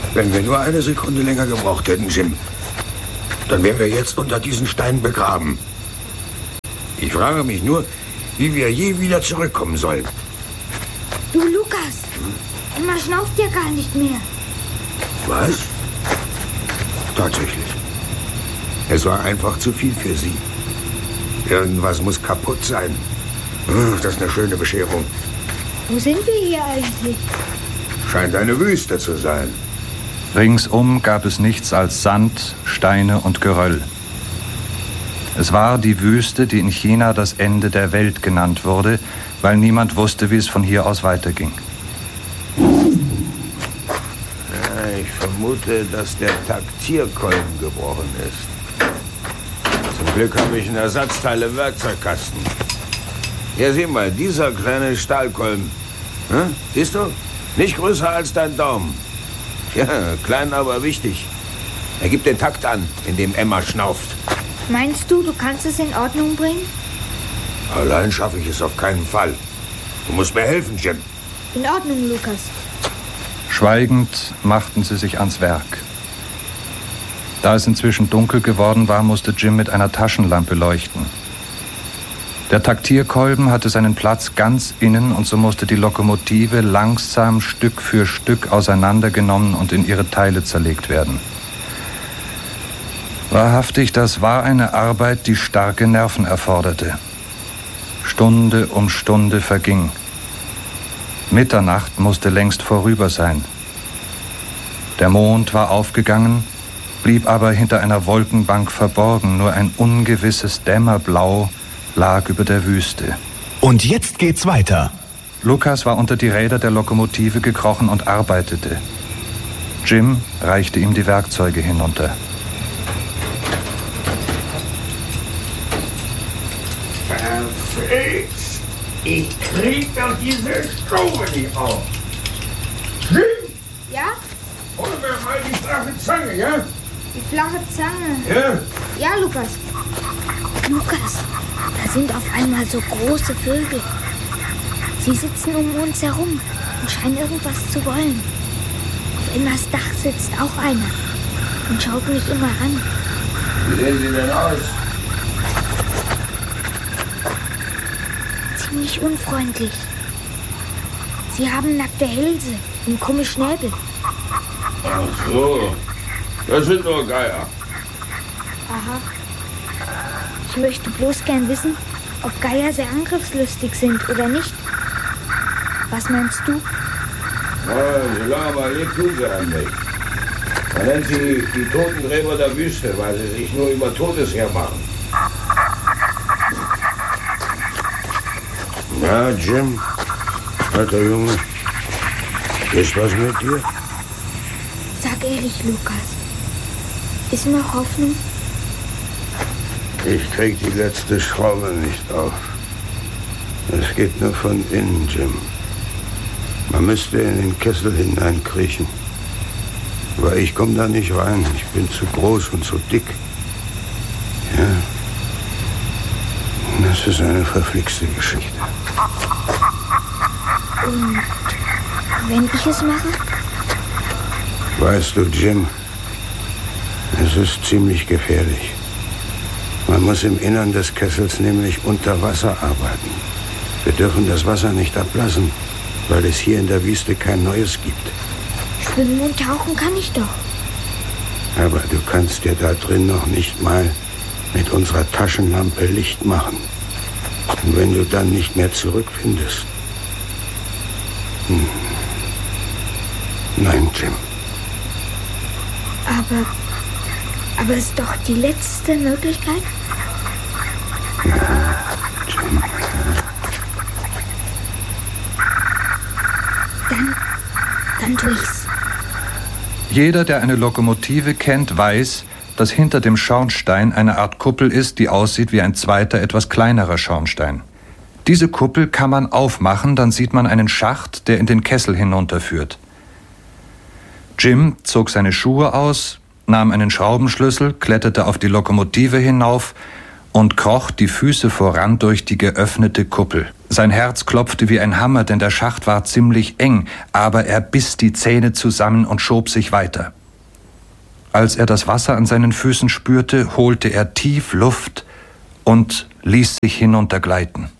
Wenn wir nur eine Sekunde länger gebraucht hätten, Jim, dann wären wir jetzt unter diesen Steinen begraben. Ich frage mich nur, wie wir je wieder zurückkommen sollen. Du, Lukas, Emma schnauft ja gar nicht mehr. Was? Tatsächlich. Es war einfach zu viel für sie. Irgendwas muss kaputt sein. Das ist eine schöne Bescherung. Wo sind wir hier eigentlich? Scheint eine Wüste zu sein. Ringsum gab es nichts als Sand, Steine und Geröll. Es war die Wüste, die in China das Ende der Welt genannt wurde, weil niemand wusste, wie es von hier aus weiterging. Ja, ich vermute, dass der Taktierkolben gebrochen ist. Zum Glück habe ich einen Ersatzteil im Werkzeugkasten. Ja, sieh mal, dieser kleine Stahlkolben. Hm? Siehst du? Nicht größer als dein Daumen. Ja, klein, aber wichtig. Er gibt den Takt an, in dem Emma schnauft. Meinst du, du kannst es in Ordnung bringen? Allein schaffe ich es auf keinen Fall. Du musst mir helfen, Jim. In Ordnung, Lukas. Schweigend machten sie sich ans Werk. Da es inzwischen dunkel geworden war, musste Jim mit einer Taschenlampe leuchten. Der Taktierkolben hatte seinen Platz ganz innen und so musste die Lokomotive langsam Stück für Stück auseinandergenommen und in ihre Teile zerlegt werden. Wahrhaftig, das war eine Arbeit, die starke Nerven erforderte. Stunde um Stunde verging. Mitternacht musste längst vorüber sein. Der Mond war aufgegangen, blieb aber hinter einer Wolkenbank verborgen. Nur ein ungewisses Dämmerblau lag über der Wüste. Und jetzt geht's weiter. Lukas war unter die Räder der Lokomotive gekrochen und arbeitete. Jim reichte ihm die Werkzeuge hinunter. Perfekt! Ich krieg doch diese Schraube nicht auf. Jim, Ja? hol mir mal die flache Zange, ja? Die flache Zange. Ja? Ja, Lukas. Lukas, da sind auf einmal so große Vögel. Sie sitzen um uns herum und scheinen irgendwas zu wollen. Auf Emmas Dach sitzt auch einer und schaut mich immer an. Wie sehen sie denn aus? Ziemlich unfreundlich. Sie haben nackte Hälse und krumme Schnäbel. Ach so, das sind nur Geier. Aha. Ich möchte bloß gern wissen, ob Geier sehr angriffslustig sind oder nicht. Was meinst du? Solange mal lebt, tun sie einem nicht. Man nennt sie die Totengräber der Wüste, weil sie sich nur über Totes hermachen. Na, Jim, alter Junge, ist was mit dir? Sag ehrlich, Lukas. Ist noch Hoffnung? Ich krieg die letzte Schraube nicht auf. Es geht nur von innen, Jim. Man müsste in den Kessel hineinkriechen. Aber ich komme da nicht rein. Ich bin zu groß und zu dick. Ja. Das ist eine verflixte Geschichte. Und wenn ich es mache? Weißt du, Jim, es ist ziemlich gefährlich. Man muss im Innern des Kessels nämlich unter Wasser arbeiten. Wir dürfen das Wasser nicht ablassen, weil es hier in der Wüste kein Neues gibt. Schwimmen und tauchen kann ich doch. Aber du kannst dir da drin noch nicht mal mit unserer Taschenlampe Licht machen. Und wenn du dann nicht mehr zurückfindest... Nein, Jim. Aber es ist doch die letzte Möglichkeit? Ja, Jim. Dann tu ich's. Jeder, der eine Lokomotive kennt, weiß, dass hinter dem Schornstein eine Art Kuppel ist, die aussieht wie ein zweiter, etwas kleinerer Schornstein. Diese Kuppel kann man aufmachen, dann sieht man einen Schacht, der in den Kessel hinunterführt. Jim zog seine Schuhe aus, nahm einen Schraubenschlüssel, kletterte auf die Lokomotive hinauf und kroch die Füße voran durch die geöffnete Kuppel. Sein Herz klopfte wie ein Hammer, denn der Schacht war ziemlich eng, aber er biss die Zähne zusammen und schob sich weiter. Als er das Wasser an seinen Füßen spürte, holte er tief Luft und ließ sich hinuntergleiten.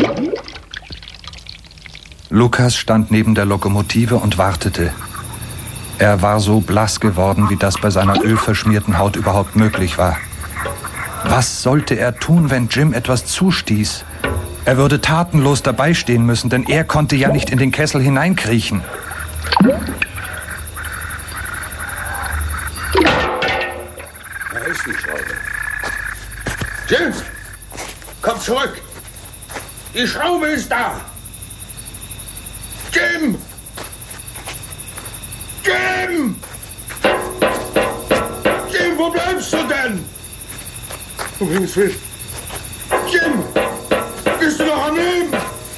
Lukas stand neben der Lokomotive und wartete. Er war so blass geworden, wie das bei seiner ölverschmierten Haut überhaupt möglich war. Was sollte er tun, wenn Jim etwas zustieß? Er würde tatenlos dabei stehen müssen, denn er konnte ja nicht in den Kessel hineinkriechen. Da ist die Schraube. Jim, komm zurück. Die Schraube ist da. Jim! Jim! Jim, wo bleibst du denn? Um Himmels Willen. Jim! Bist du noch am Leben?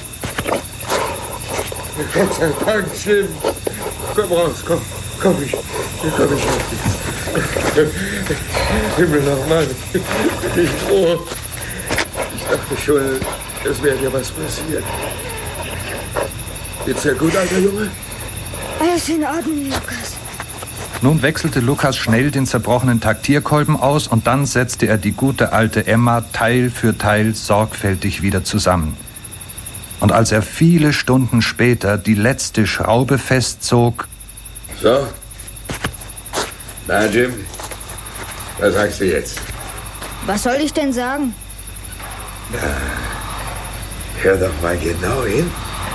Gott sei Dank, Jim. Komm raus, komm, ich helfe dir. Himmel nochmal. Ich froh. Ich dachte schon, es wäre dir was passiert. Geht's dir gut, alter Junge? Alles in Ordnung, Lukas. Nun wechselte Lukas schnell den zerbrochenen Taktierkolben aus und dann setzte er die gute alte Emma Teil für Teil sorgfältig wieder zusammen. Und als er viele Stunden später die letzte Schraube festzog... So? Na, Jim, was sagst du jetzt? Was soll ich denn sagen? Na, hör doch mal genau hin.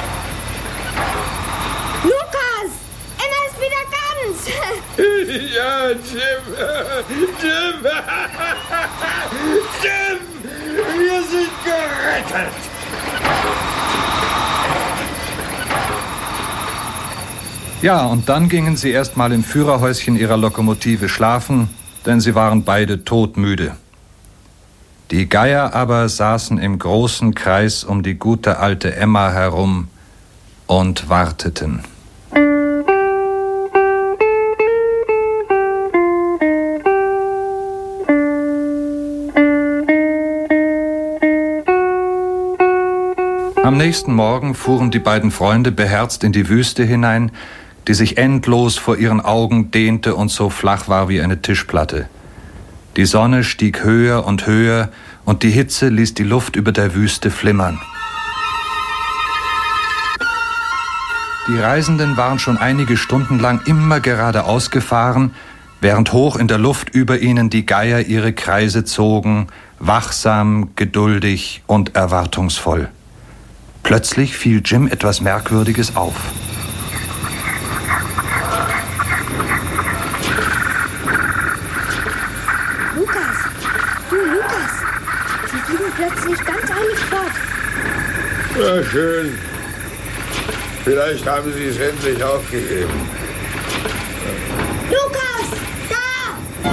Lukas! Emma ist wieder ganz! Ja, Jim! Jim! Jim! Wir sind gerettet! Ja, und dann gingen sie erst mal im Führerhäuschen ihrer Lokomotive schlafen, denn sie waren beide todmüde. Die Geier aber saßen im großen Kreis um die gute alte Emma herum und warteten. Am nächsten Morgen fuhren die beiden Freunde beherzt in die Wüste hinein, die sich endlos vor ihren Augen dehnte und so flach war wie eine Tischplatte. Die Sonne stieg höher und höher und die Hitze ließ die Luft über der Wüste flimmern. Die Reisenden waren schon einige Stunden lang immer geradeaus gefahren, während hoch in der Luft über ihnen die Geier ihre Kreise zogen, wachsam, geduldig und erwartungsvoll. Plötzlich fiel Jim etwas Merkwürdiges auf. Lukas, sie fliegen plötzlich ganz eilig fort. Ja, schön. Vielleicht haben sie es endlich aufgegeben. Lukas, da!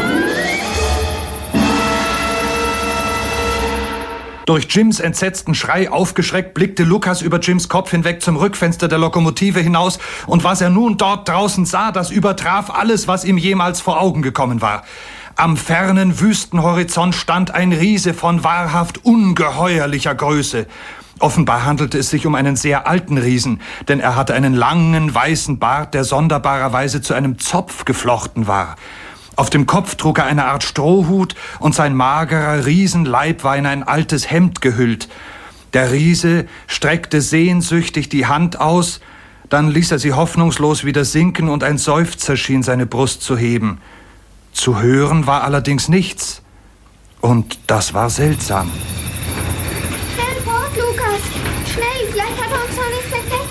Durch Jims entsetzten Schrei aufgeschreckt, blickte Lukas über Jims Kopf hinweg zum Rückfenster der Lokomotive hinaus, und was er nun dort draußen sah, das übertraf alles, was ihm jemals vor Augen gekommen war. Am fernen Wüstenhorizont stand ein Riese von wahrhaft ungeheuerlicher Größe. Offenbar handelte es sich um einen sehr alten Riesen, denn er hatte einen langen, weißen Bart, der sonderbarerweise zu einem Zopf geflochten war. Auf dem Kopf trug er eine Art Strohhut und sein magerer Riesenleib war in ein altes Hemd gehüllt. Der Riese streckte sehnsüchtig die Hand aus, dann ließ er sie hoffnungslos wieder sinken und ein Seufzer schien seine Brust zu heben. Zu hören war allerdings nichts. Und das war seltsam. Schnell fort, Lukas! Schnell, vielleicht hat er uns noch nicht entdeckt.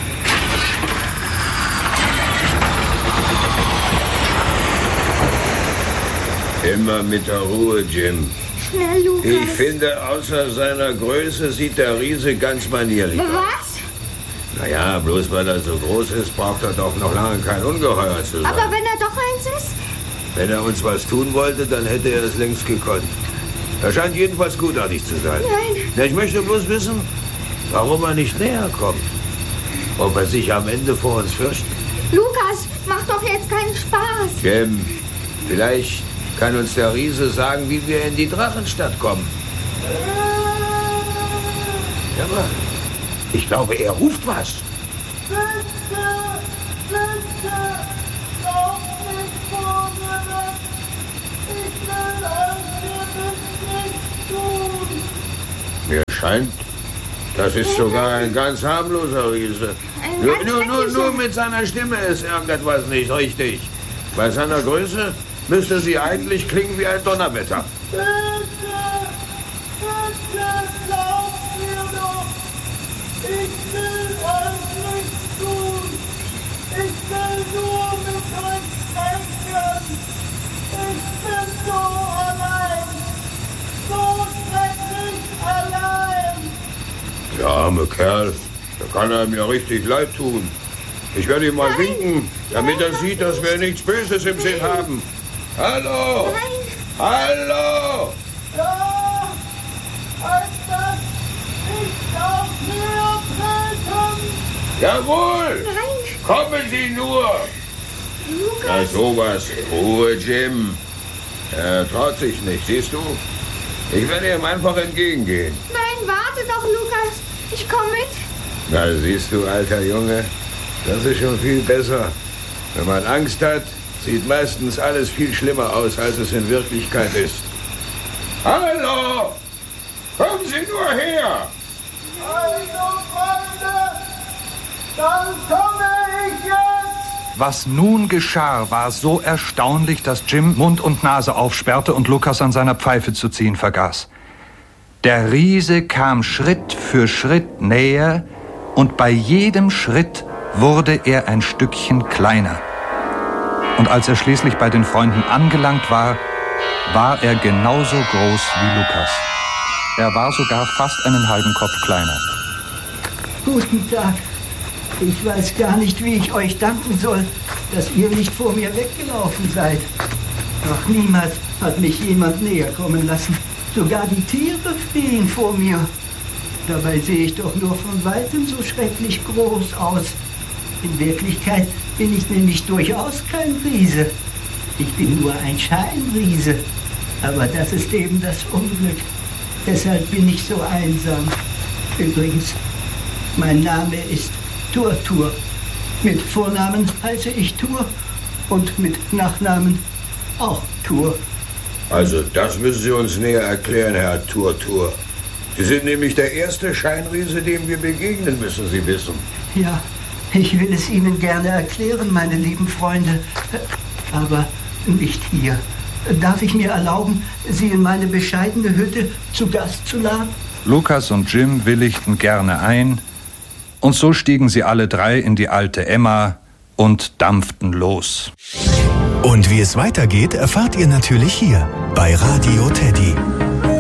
Immer mit der Ruhe, Jim. Schnell, Lukas! Ich finde, außer seiner Größe sieht der Riese ganz manierlich aus. Was? Naja, bloß weil er so groß ist, braucht er doch noch lange kein Ungeheuer zu sein. Aber wenn er doch eins ist? Wenn er uns was tun wollte, dann hätte er es längst gekonnt. Er scheint jedenfalls gutartig zu sein. Nein. Na, ich möchte bloß wissen, warum er nicht näher kommt. Ob er sich am Ende vor uns fürchtet. Lukas, mach doch jetzt keinen Spaß. Jim, vielleicht kann uns der Riese sagen, wie wir in die Drachenstadt kommen. Ja, Ich glaube, er ruft was. Bitte, bitte, lauf nicht vor mir weg. Ich will euch nicht tun. Mir scheint, das ist sogar ein ganz harmloser Riese. Nur mit seiner Stimme ist irgendetwas nicht richtig. Bei seiner Größe müsste sie eigentlich klingen wie ein Donnerwetter. Bitte, bitte, glaubt mir doch. Ich will euch nichts tun. Ich will nur mit euch sprechen. Ich bin so allein. So schrecklich allein. Der arme Kerl, da kann einem ja richtig leid tun. Ich werde ihm mal winken, damit er sieht, dass wir nichts Böses im Sinn haben. Hallo! Hallo! Ja, etwas. Ich darf näher treten. Jawohl! Nein, Kommen Sie nur! Na Lukas. sowas. Ruhe, Jim. Er traut sich nicht, siehst du? Ich werde ihm einfach entgegengehen. Nein, warte doch, Lukas. Ich komme mit. Na, siehst du, alter Junge, das ist schon viel besser. Wenn man Angst hat, sieht meistens alles viel schlimmer aus, als es in Wirklichkeit ist. Hallo! Kommen Sie nur her! Also, Freunde, dann komme ich jetzt. Was nun geschah, war so erstaunlich, dass Jim Mund und Nase aufsperrte und Lukas an seiner Pfeife zu ziehen vergaß. Der Riese kam Schritt für Schritt näher und bei jedem Schritt wurde er ein Stückchen kleiner. Und als er schließlich bei den Freunden angelangt war, war er genauso groß wie Lukas. Er war sogar fast einen halben Kopf kleiner. Guten Tag. Ich weiß gar nicht, wie ich euch danken soll, dass ihr nicht vor mir weggelaufen seid. Noch niemals hat mich jemand näher kommen lassen. Sogar die Tiere fliehen vor mir. Dabei sehe ich doch nur von Weitem so schrecklich groß aus. In Wirklichkeit bin ich nämlich durchaus kein Riese. Ich bin nur ein Scheinriese. Aber das ist eben das Unglück. Deshalb bin ich so einsam. Übrigens, mein Name ist Turtur. Mit Vornamen heiße ich Tur und mit Nachnamen auch Tur. Also, das müssen Sie uns näher erklären, Herr Turtur. Sie sind nämlich der erste Scheinriese, dem wir begegnen, müssen Sie wissen. Ja, ich will es Ihnen gerne erklären, meine lieben Freunde. Aber nicht hier. Darf ich mir erlauben, Sie in meine bescheidene Hütte zu Gast zu laden? Lukas und Jim willigten gerne ein, und so stiegen sie alle drei in die alte Emma und dampften los. Und wie es weitergeht, erfahrt ihr natürlich hier bei Radio Teddy.